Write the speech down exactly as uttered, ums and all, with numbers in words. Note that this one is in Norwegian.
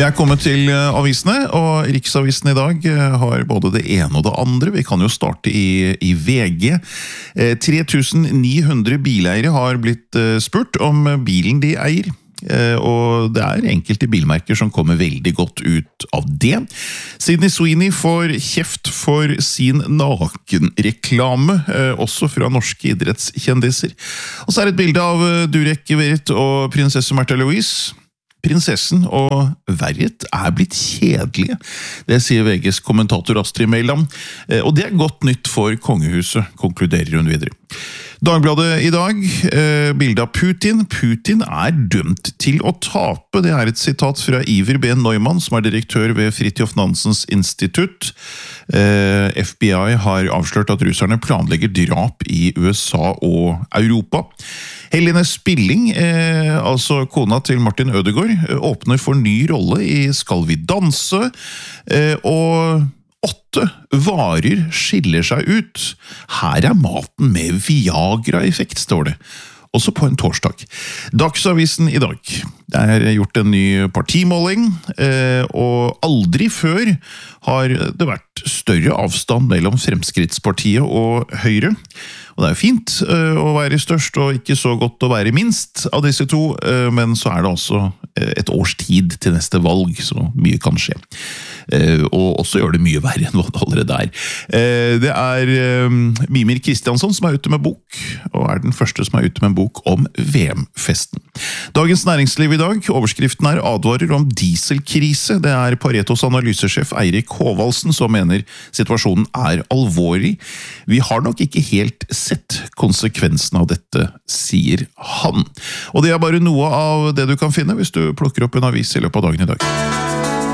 Vi er kommet til avisene, og Riksavisen i dag har både det ene og det andre. Vi kan jo starte i, i V G. tre tusen ni hundre bileiere har blitt spurt om bilen de eier. Og det er enkelte bilmerker som kommer veldig godt ut av det. Sydney Sweeney får kjeft for sin nakenreklame, også fra norske idrettskjendiser. Og så er det et bilde av Durek Verrett og prinsesse Märtha Louise. Prinsessen og Verrett er blitt kjedelige, det sier V G's kommentator Astrid Mæland, og det er godt nytt for kongehuset, konkluderer hun videre. Dagbladet i dag, eh, bilde av Putin. Putin er dømt til å tape. Det er et sitat fra Iver B. Neumann, som er direktør ved Fridtjof Nansens institutt. Eh, F B I har avslørt at russerne planlegger drap i U S A og Europa. Helene Spilling, eh, altså kona til Martin Ødegaard, åpner for ny rolle i Skal vi danse, eh, og åtte varer skiller seg ut. Her er maten med Viagra-effekt, står det. Også på en torsdag. Dagsavisen i dag. Det er gjort en ny partimåling, og aldri før har det vært større avstand mellom Fremskrittspartiet og Høyre. Og det er fint å være størst og ikke så godt å være minst av disse to, men så er det også et års tid til neste valg, så mye kan skje. Og også gjør det mye verre enn hva det allerede er. Det er Mimir Kristiansson som er ute med bok, og er den første som er ute med en bok om V M-festen. Dagens Næringsliv i dag, overskriften er advarer om dieselkrise. Det er Paretos analysesjef Eirik Håvaldsen som mener situasjonen er alvorlig. Vi har nok ikke helt sett konsekvensen av dette, sier han. Og det er bare noe av det du kan finne hvis du plukker opp en avis i løpet av dagen i dag.